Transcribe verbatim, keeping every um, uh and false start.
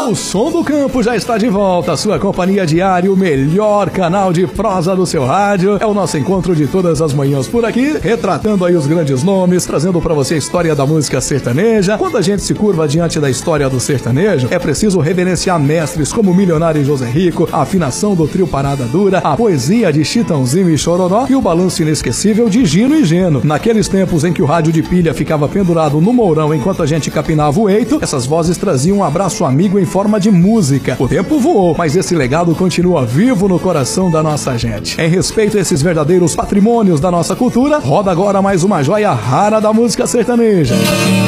O Som do Campo já está de volta, sua companhia diária, o melhor canal de prosa do seu rádio. É o nosso encontro de todas as manhãs por aqui, retratando aí os grandes nomes, trazendo para você a história da música sertaneja. Quando a gente se curva diante da história do sertanejo, é preciso reverenciar mestres como o milionário José Rico, a afinação do trio Parada Dura, a poesia de Chitãozinho e Chororó e o balanço inesquecível de Gino e Geno. Naqueles tempos em que o rádio de pilha ficava pendurado no mourão enquanto a gente capinava o eito, essas vozes traziam um abraço amigo em forma de música. O tempo voou, mas esse legado continua vivo no coração da nossa gente. Em respeito a esses verdadeiros patrimônios da nossa cultura, roda agora mais uma joia rara da música sertaneja.